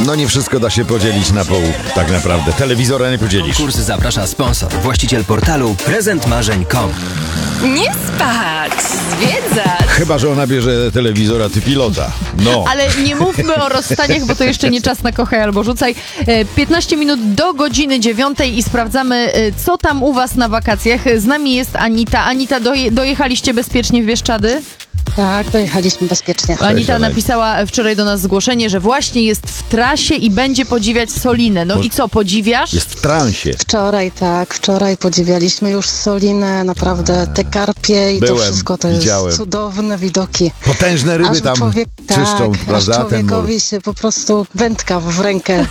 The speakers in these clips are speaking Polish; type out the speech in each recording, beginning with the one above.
No nie wszystko da się podzielić na pół, tak naprawdę. Telewizora nie podzielisz. Kurs zaprasza sponsor, właściciel portalu prezentmarzeń.com. Nie spać, zwiedzać. Chyba że ona bierze telewizora, ty pilota. No. Ale nie mówmy o rozstaniach, bo to jeszcze nie czas na kochaj albo rzucaj. 15 minut do godziny 9 i sprawdzamy, co tam u was na wakacjach. Z nami jest Anita. Anita, dojechaliście bezpiecznie w Bieszczady? Tak, dojechaliśmy bezpiecznie. Anita napisała wczoraj do nas zgłoszenie, że właśnie jest w trasie i będzie podziwiać Solinę. No i co, podziwiasz? Jest w transie. Wczoraj podziwialiśmy już Solinę, naprawdę te karpie i Byłem, to wszystko to widziałem. jest cudowne widoki. Potężne ryby Aż tam czyszczą, aż prawda? Ten człowiekowi się po prostu wędka w rękę.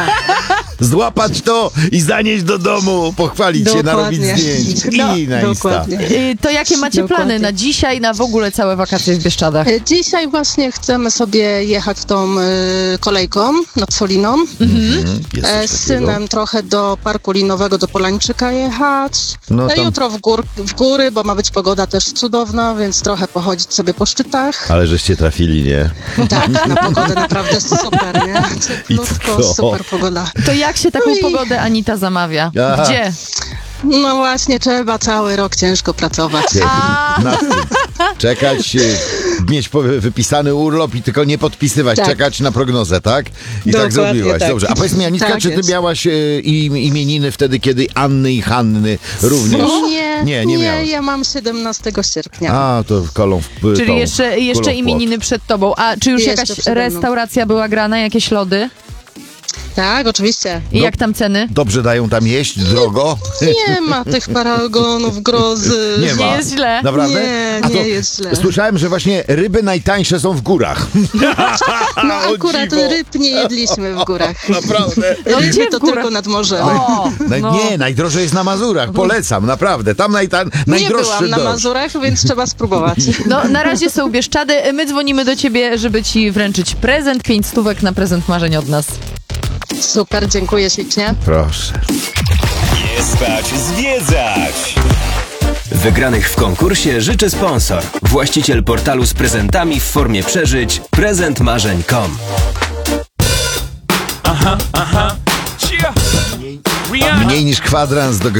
Złapać to i zanieść do domu, pochwalić się, narobić zdjęć. I na Insta. Dokładnie. To jakie macie plany Dokładnie. na dzisiaj, na w ogóle całe wakacje w Bieszczadach? Dzisiaj właśnie chcemy sobie jechać tą kolejką nad Soliną. Jest coś Z takiego. synem trochę do parku linowego, do Polańczyka jechać. No tam- Jutro w góry, bo ma być pogoda też cudowna, więc trochę pochodzić sobie po szczytach. Ale żeście trafili, nie? Tak, na pogodę naprawdę super, nie? I co? Cieplutko, super pogoda. To jak się taką No i- pogodę Anita zamawia? Aha. Gdzie? No właśnie, trzeba cały rok ciężko pracować. Na tym. Czekać, mieć wypisany urlop i tylko nie podpisywać, Tak. czekać na prognozę, tak? I tak Dokładnie zrobiłaś. tak. Dobrze. A powiedz mi, Anitka, Tak czy ty jest. miałaś imieniny wtedy, kiedy Anny i Hanny również? Nie miałaś. ja mam 17 sierpnia. A, to kolą w Czyli tą jeszcze kulą w płot. imieniny przed tobą. A czy już Jeszcze jakaś przede mną. restauracja była grana, jakieś lody? Tak, oczywiście. I jak tam ceny? Dobrze dają tam jeść, drogo? Nie ma tych paragonów, grozy. Nie ma. Nie jest źle. Naprawdę? Nie, A to nie jest źle. Słyszałem, że właśnie ryby najtańsze są w górach. No O akurat dziwo. ryb nie jedliśmy w górach. Naprawdę. No gdzie Ryby w to górach? tylko nad morzem. O, no. Nie, najdrożej jest na Mazurach. Polecam, naprawdę. Tam Nie najdroższy byłam na dorsz. Mazurach, więc trzeba spróbować. No, na razie są Bieszczady. My dzwonimy do ciebie, żeby ci wręczyć prezent. 5 stówek na prezent marzeń od nas. Super, dziękuję ślicznie. Proszę. Nie spać, zwiedzać! Wygranych w konkursie życzy sponsor, właściciel portalu z prezentami w formie przeżyć prezentmarzeń.com. Chia! Rihanna! Mniej niż kwadrans do